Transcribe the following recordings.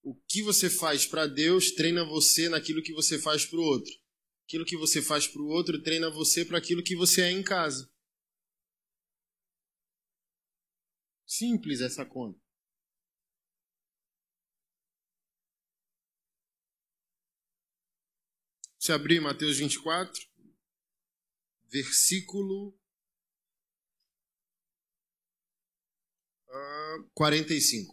o que você faz para Deus treina você naquilo que você faz para o outro. Aquilo que você faz para o outro treina você para aquilo que você é em casa. Simples essa conta. Se abrir Mateus 24, versículo 45.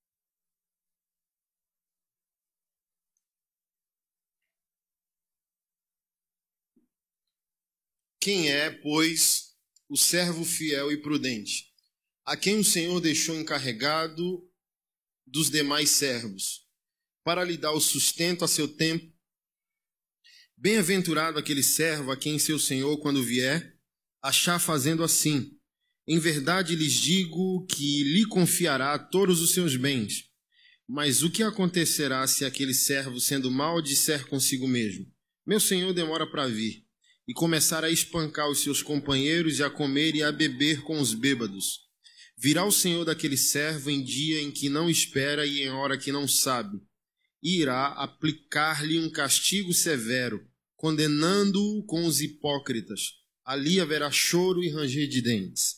Quem é, pois, o servo fiel e prudente, a quem o Senhor deixou encarregado dos demais servos, para lhe dar o sustento a seu tempo? Bem-aventurado aquele servo a quem seu Senhor, quando vier, achar fazendo assim. Em verdade lhes digo que lhe confiará todos os seus bens. Mas o que acontecerá se aquele servo, sendo mau, disser consigo mesmo: meu Senhor demora para vir, e começar a espancar os seus companheiros e a comer e a beber com os bêbados? Virá o Senhor daquele servo em dia em que não espera e em hora que não sabe, e irá aplicar-lhe um castigo severo, condenando-o com os hipócritas. Ali haverá choro e ranger de dentes.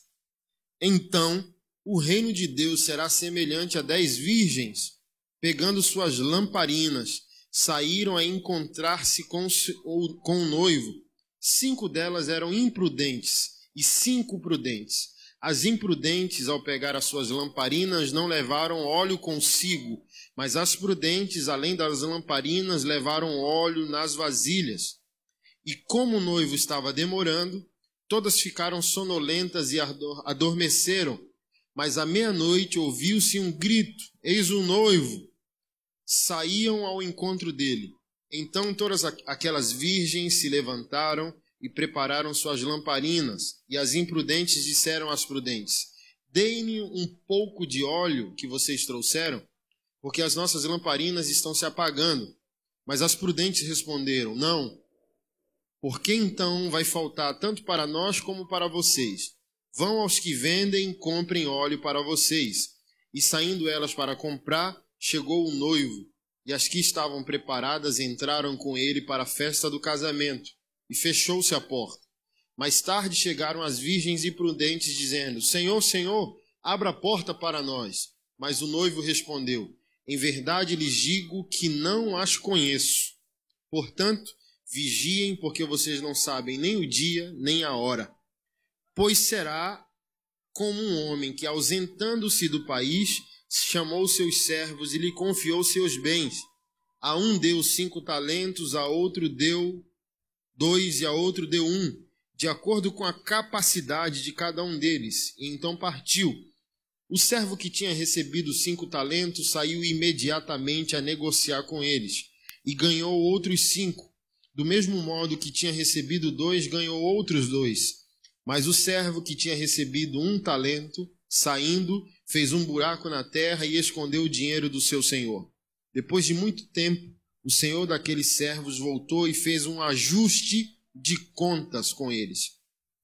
Então, o reino de Deus será semelhante a 10 virgens, pegando suas lamparinas, saíram a encontrar-se com o noivo. 5 delas eram imprudentes e 5 prudentes. As imprudentes, ao pegar as suas lamparinas, não levaram óleo consigo, mas as prudentes, além das lamparinas, levaram óleo nas vasilhas. E como o noivo estava demorando, todas ficaram sonolentas e adormeceram. Mas à meia-noite ouviu-se um grito: eis o noivo! Saíam ao encontro dele. Então todas aquelas virgens se levantaram e prepararam suas lamparinas. E as imprudentes disseram às prudentes: deem-me um pouco de óleo que vocês trouxeram, porque as nossas lamparinas estão se apagando. Mas as prudentes responderam: não, porque então vai faltar tanto para nós como para vocês. Vão aos que vendem, comprem óleo para vocês. E saindo elas para comprar, chegou o noivo, e as que estavam preparadas entraram com ele para a festa do casamento, e fechou-se a porta. Mais tarde chegaram as virgens e prudentes, dizendo: Senhor, Senhor, abra a porta para nós. Mas o noivo respondeu: em verdade lhes digo que não as conheço. Portanto, vigiem, porque vocês não sabem nem o dia, nem a hora. Pois será como um homem que, ausentando-se do país, chamou seus servos e lhe confiou seus bens. A um deu 5 talentos, a outro deu 2 e a outro deu 1, de acordo com a capacidade de cada um deles. E então partiu. O servo que tinha recebido 5 talentos saiu imediatamente a negociar com eles, e ganhou outros 5. Do mesmo modo que tinha recebido 2, ganhou outros 2. Mas o servo que tinha recebido 1 talento, saindo, fez um buraco na terra e escondeu o dinheiro do seu senhor. Depois de muito tempo, o senhor daqueles servos voltou e fez um ajuste de contas com eles.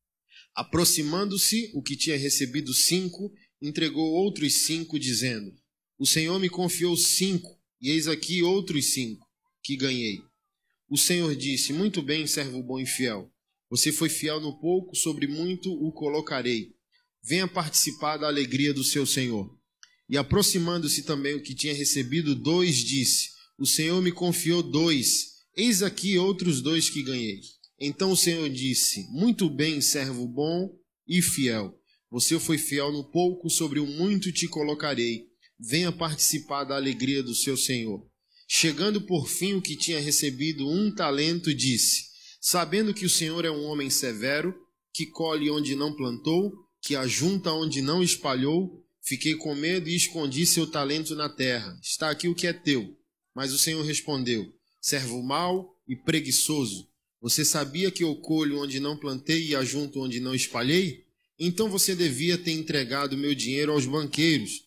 Aproximando-se, o que tinha recebido 5, entregou outros 5, dizendo: o Senhor me confiou 5, e eis aqui outros 5 que ganhei. O Senhor disse: muito bem, servo bom e fiel. Você foi fiel no pouco, sobre muito o colocarei. Venha participar da alegria do seu Senhor. E aproximando-se também o que tinha recebido 2, disse: o Senhor me confiou 2, eis aqui outros 2 que ganhei. Então o Senhor disse: muito bem, servo bom e fiel. Você foi fiel no pouco, sobre o muito te colocarei. Venha participar da alegria do seu Senhor. Chegando por fim o que tinha recebido 1 talento, disse: sabendo que o Senhor é um homem severo, que colhe onde não plantou, que ajunta onde não espalhou, fiquei com medo e escondi seu talento na terra. Está aqui o que é teu. Mas o Senhor respondeu: servo mau e preguiçoso, você sabia que eu colho onde não plantei e ajunto onde não espalhei? Então você devia ter entregado meu dinheiro aos banqueiros,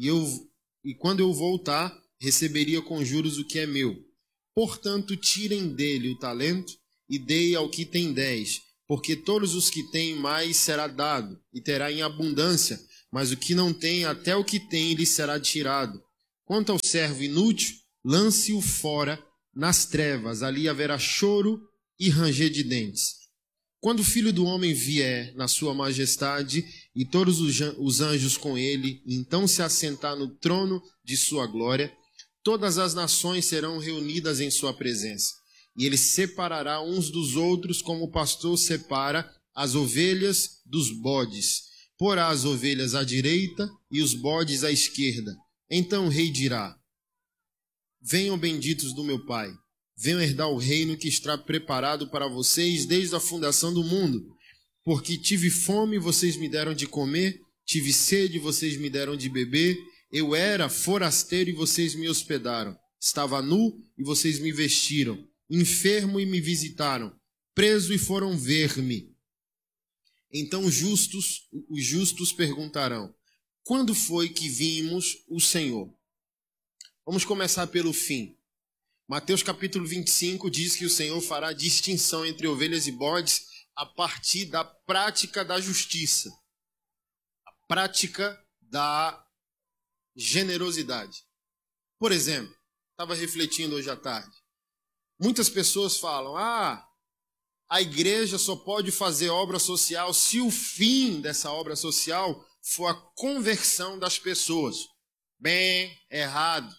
e quando eu voltar, receberia com juros o que é meu. Portanto, tirem dele o talento e dei ao que tem 10, porque todos os que têm mais será dado, e terá em abundância, mas o que não tem, até o que tem lhe será tirado. Quanto ao servo inútil, lance-o fora nas trevas, ali haverá choro e ranger de dentes. Quando o Filho do Homem vier na sua majestade e todos os anjos com ele, então se assentar no trono de sua glória, todas as nações serão reunidas em sua presença. E ele separará uns dos outros como o pastor separa as ovelhas dos bodes. Porá as ovelhas à direita e os bodes à esquerda. Então o rei dirá: venham benditos do meu Pai, venham herdar o reino que está preparado para vocês desde a fundação do mundo. Porque tive fome e vocês me deram de comer, tive sede e vocês me deram de beber, eu era forasteiro e vocês me hospedaram, estava nu e vocês me vestiram, enfermo e me visitaram, preso e foram ver-me. Então os justos perguntarão: quando foi que vimos o Senhor? Vamos começar pelo fim. Mateus capítulo 25 diz que o Senhor fará distinção entre ovelhas e bodes a partir da prática da justiça, a prática da generosidade. Por exemplo, estava refletindo hoje à tarde. Muitas pessoas falam: a igreja só pode fazer obra social se o fim dessa obra social for a conversão das pessoas. Bem, errado.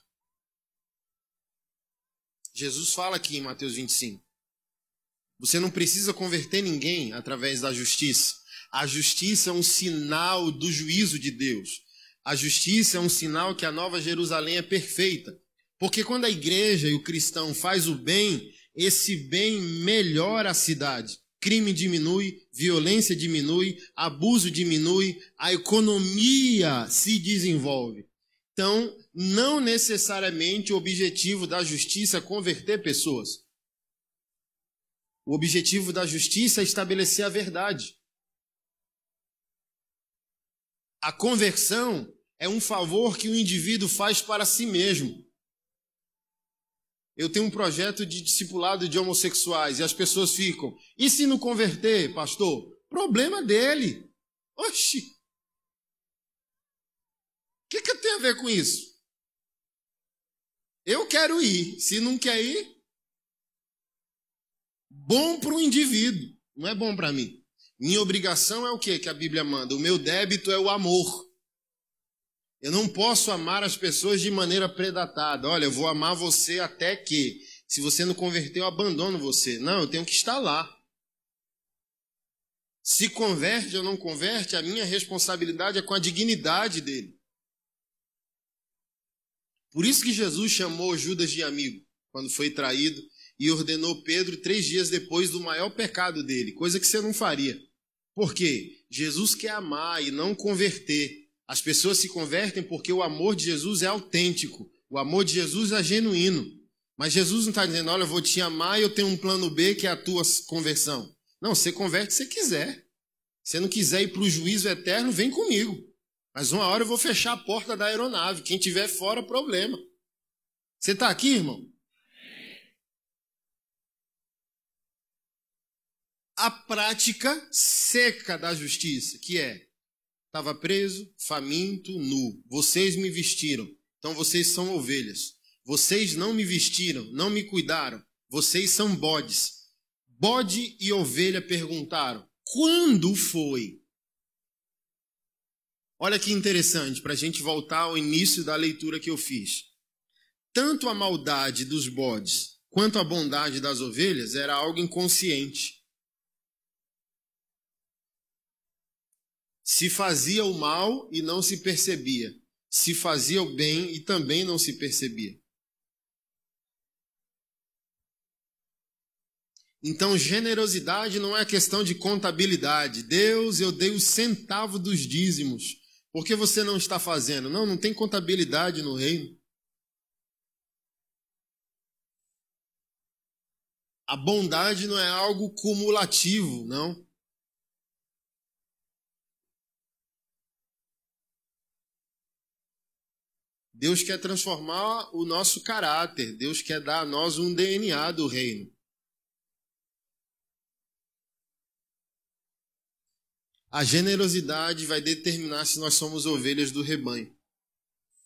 Jesus fala aqui em Mateus 25. Você não precisa converter ninguém através da justiça. A justiça é um sinal do juízo de Deus. A justiça é um sinal que a Nova Jerusalém é perfeita. Porque quando a igreja e o cristão faz o bem, esse bem melhora a cidade. Crime diminui, violência diminui, abuso diminui, a economia se desenvolve. Então, não necessariamente o objetivo da justiça é converter pessoas. O objetivo da justiça é estabelecer a verdade. A conversão é um favor que o indivíduo faz para si mesmo. Eu tenho um projeto de discipulado de homossexuais e as pessoas ficam: e se não converter, pastor? Problema dele. Oxi! O que tem a ver com isso? Eu quero ir. Se não quer ir, bom para o indivíduo, não é bom para mim. Minha obrigação é o quê que a Bíblia manda? O meu débito é o amor. Eu não posso amar as pessoas de maneira predatada. Olha, eu vou amar você até que, se você não converter, eu abandono você. Não, eu tenho que estar lá. Se converte ou não converte, a minha responsabilidade é com a dignidade dele. Por isso que Jesus chamou Judas de amigo, quando foi traído, e ordenou Pedro 3 dias depois do maior pecado dele, coisa que você não faria. Por quê? Jesus quer amar e não converter. As pessoas se convertem porque o amor de Jesus é autêntico, o amor de Jesus é genuíno. Mas Jesus não está dizendo: olha, eu vou te amar e eu tenho um plano B que é a tua conversão. Não, você converte se quiser. Se não quiser ir para o juízo eterno, vem comigo. Mas uma hora eu vou fechar a porta da aeronave. Quem estiver fora, problema. Você está aqui, irmão? A prática seca da justiça, que é: estava preso, faminto, nu. Vocês me vestiram, então vocês são ovelhas. Vocês não me vestiram, não me cuidaram. Vocês são bodes. Bode e ovelha perguntaram: quando foi? Olha que interessante, para a gente voltar ao início da leitura que eu fiz. Tanto a maldade dos bodes quanto a bondade das ovelhas era algo inconsciente. Se fazia o mal e não se percebia. Se fazia o bem e também não se percebia. Então, generosidade não é questão de contabilidade. Deus, eu dei o centavo dos dízimos. Por que você não está fazendo? Não, não tem contabilidade no reino. A bondade não é algo cumulativo, não. Deus quer transformar o nosso caráter. Deus quer dar a nós um DNA do reino. A generosidade vai determinar se nós somos ovelhas do rebanho.